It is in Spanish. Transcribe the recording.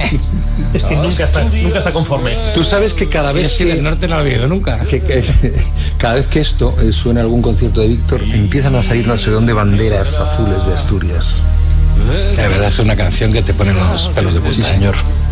Es que nunca está conforme. Tú sabes que cada vez que el norte no lo ha habido nunca. Cada vez que esto suena en algún concierto de Víctor, empiezan a salir no sé dónde banderas azules de Asturias. De verdad es una canción que te pone los pelos de punta. Sí, señor.